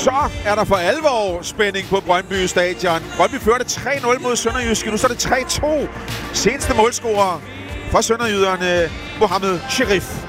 Så er der for alvor spænding på Brøndby Stadion. Brøndby førte 3-0 mod Sønderjyske. Nu står det 3-2. Seneste målscorer for sønderjyderne, Mohamed Sherif.